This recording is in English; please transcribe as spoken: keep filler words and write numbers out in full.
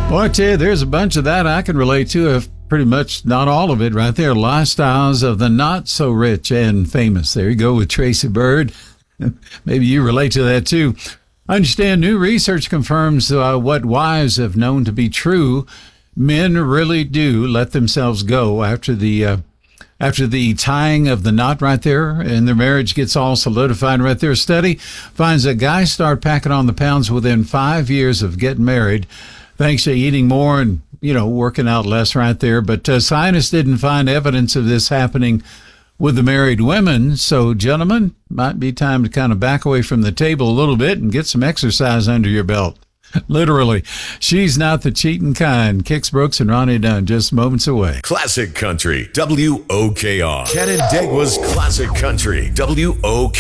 Well, I tell you, there's a bunch of that I can relate to, if pretty much not all of it right there. Lifestyles of the not so rich and famous. There you go with Tracy Byrd. Maybe you relate to that too. I understand new research confirms uh, what wives have known to be true. Men really do let themselves go after the uh, after the tying of the knot right there, and their marriage gets all solidified right there. A study finds that guys start packing on the pounds within five years of getting married, thanks to eating more and, you know, working out less right there. But uh, scientists didn't find evidence of this happening with the married women. So, gentlemen, might be time to kind of back away from the table a little bit and get some exercise under your belt. Literally. She's not the cheating kind. Kix Brooks and Ronnie Dunn just moments away. Classic Country, W O K R. Canandaigua's Classic Country, W O K R.